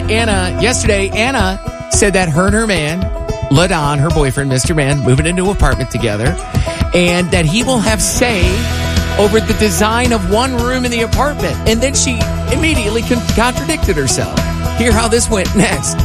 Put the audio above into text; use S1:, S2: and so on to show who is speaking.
S1: Anna, yesterday, Anna said that her and her man, LaDon, her boyfriend, Mr. Man, moving into an apartment together, and that he will have say over the design of one room in the apartment. And then she immediately contradicted herself. Hear how this went next.